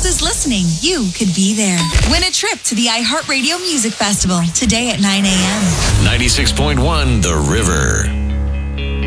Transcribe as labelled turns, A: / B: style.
A: world is listening, you could be there. Win a trip to the iHeartRadio Music Festival today at 9 a.m.
B: 96.1 The River.